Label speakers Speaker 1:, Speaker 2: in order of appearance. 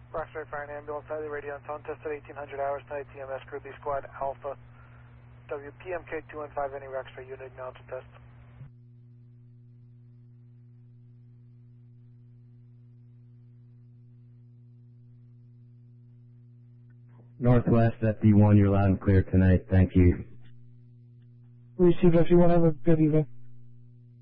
Speaker 1: Roxbury Fire and Ambulance, highly radio and tone test at 1800 hours tonight, TMS Group B Squad Alpha, WPMK215, any Roxbury unit acknowledge test.
Speaker 2: Northwest FD1, you're loud and clear tonight. Thank you.
Speaker 3: Received FD1, have a good evening.